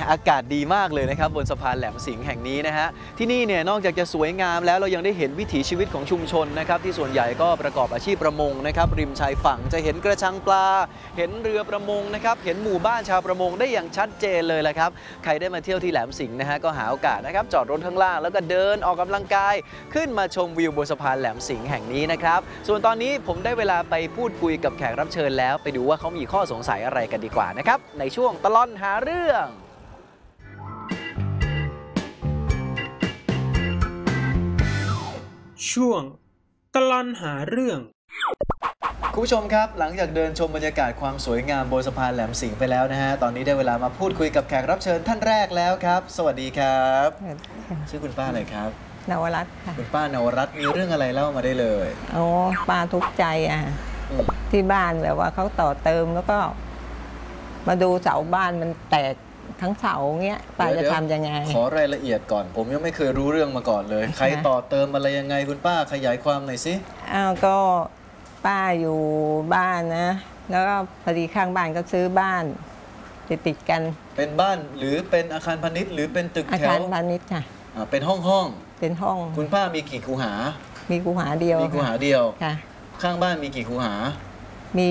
อากาศดีมากเลยนะครับบนสะพานแหลมสิงห์แห่งนี้นะฮะที่นี่เนี่ยนอกจากจะสวยงามแล้วเรายังได้เห็นวิถีชีวิตของชุมชนนะครับที่ส่วนใหญ่ก็ประกอบอาชีพประมงนะครับริมชายฝั่งจะเห็นกระชังปลาเห็นเรือประมงนะครับเห็นหมู่บ้านชาวประมงได้อย่างชัดเจนเลยแหละครับใครได้มาเที่ยวที่แหลมสิงห์นะฮะก็หาโอกาสนะครับจอดรถข้างล่างแล้วก็เดินออกกำลังกายขึ้นมาชมวิวบนสะพานแหลมสิงห์แห่งนี้นะครับส่วนตอนนี้ผมได้เวลาไปพูดคุยกับแขกรับเชิญแล้วไปดูว่าเขามีข้อสงสัยอะไรกันดีกว่านะครับในช่วงตลอดหาเรื่องช่วงตลอดหาเรื่องคุณผู้ชมครับหลังจากเดินชมบรรยากาศความสวยงามบนสะพานแหลมสิงห์ไปแล้วนะฮะตอนนี้ได้เวลามาพูดคุยกับแขกรับเชิญท่านแรกแล้วครับสวัสดีครับชื่อคุณป้าอะไรครับนวรัตน์ค่ะคุณป้านวรัตน์มีเรื่องอะไรเล่ามาได้เลยโอ้ป้าทุกข์ใจที่บ้านแบบว่าเขาต่อเติมแล้วก็มาดูเสาบ้านมันแตกทั้งเสาเงี้ยป้าจะทำยังไงขอรายละเอียดก่อนผมยังไม่เคยรู้เรื่องมาก่อนเลยใครต่อเติมอะไรยังไงคุณป้าขยายความหน่อยสิก็ป้าอยู่บ้านนะแล้วก็พอดีข้างบ้านก็ซื้อบ้านติดกันเป็นบ้านหรือเป็นอาคารพาณิชย์หรือเป็นตึกแถวอาคารพาณิชย์ค่ะเป็นห้องเป็นห้องคุณป้ามีกี่คูหามีคูหาเดียวมีคูหาเดียวค่ะข้างบ้านมีกี่คูหามี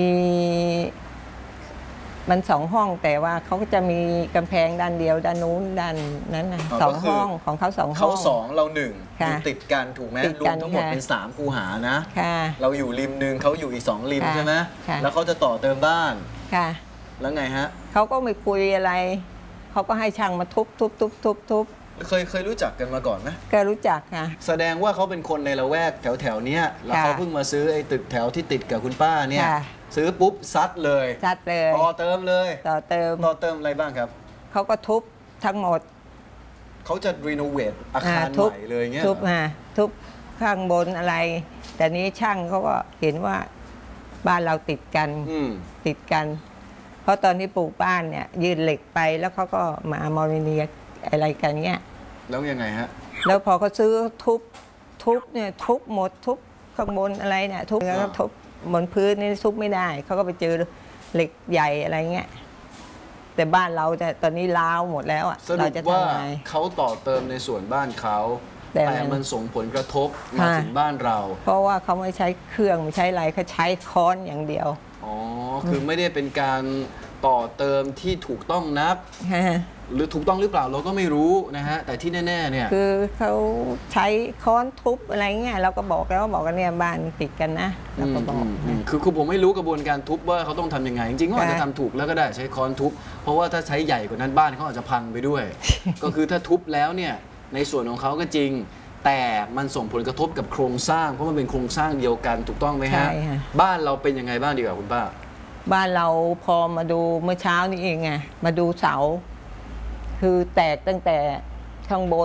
มัน2 ห้องแต่ว่าเขาก็จะมีกำแพงด้านเดียวด้านนู้นด้านนั้นนะ2 ห้องของเขา2 ห้องเขา2เรา1อยู่ติดกันถูกไหมรวมทั้งหมดเป็น3คูหานะเราอยู่ริมนึงเขาอยู่อีก2ริมใช่ไหมแล้วเขาจะต่อเติมบ้านค่ะแล้วไงฮะเขาก็ไม่คุยอะไรเขาก็ให้ช่างมาทุบเคยรู้จักกันมาก่อนไหมก็รู้จักค่ะแสดงว่าเขาเป็นคนในละแวกแถวเนี้ยแล้วเขาเพิ่งมาซื้อไอ้ตึกแถวที่ติดกับคุณป้าเนี่ยซื้อปุ๊บซัดเลยต่อเติมเลยต่อเติมอะไรบ้างครับเขาก็ทุบทั้งหมดเขาจะรีโนเวทอาคารใหม่เลยเงี้ยทุบข้างบนอะไรแต่นี้ช่างเขาก็เห็นว่าบ้านเราติดกันเพราะตอนที่ปลูกบ้านเนี่ยยืนเหล็กไปแล้วเขาก็มาโมเนียอะไรกันเงี้ยแล้วยังไงฮะแล้วพอเขาซื้อทุบเนี่ยทุบหมดทุบข้างบนอะไรเนี่ยทุบแล้วก็ทุบบนพื้นนี่ทุบไม่ได้เขาก็ไปเจอเหล็กใหญ่อะไรเงี้ยแต่บ้านเราแต่ตอนนี้ล้าวหมดแล้วสรุปว่าเขาต่อเติมในส่วนบ้านเขาแต่มันส่งผลกระทบมาถึงบ้านเราเพราะว่าเขาไม่ใช้เครื่องไม่ใช้อะไรเขาใช้ค้อนอย่างเดียวคือไม่ได้เป็นการต่อเติมที่ถูกต้องนับหรือถูกต้องหรือเปล่าเราก็ไม่รู้นะฮะแต่ที่แน่ๆเนี่ยคือเขาใช้ค้อนทุบอะไรเงี้ยเราก็บอกแล้วบอกกันเนี่ยบ้านติดกันนะเราก็บอกคือผมไม่รู้กระบวนการทุบว่าเขาต้องทำยังไงจริงๆเขาอาจจะทำถูกแล้วก็ได้ใช้ค้อนทุบเพราะว่าถ้าใช้ใหญ่กว่านั้นบ้านเขาอาจจะพังไปด้วย ก็คือถ้าทุบแล้วเนี่ยในส่วนของเขาก็จริงแต่มันส่งผลกระทบกับโครงสร้างเพราะมันเป็นโครงสร้างเดียวกันถูกต้องไหมฮะบ้านเราเป็นยังไงบ้างดีกว่าคุณป้าบ้านเราพอมาดูเมื่อเช้านี้เองไงมาดูเสาคือแตกตั้งแต่ข้างบน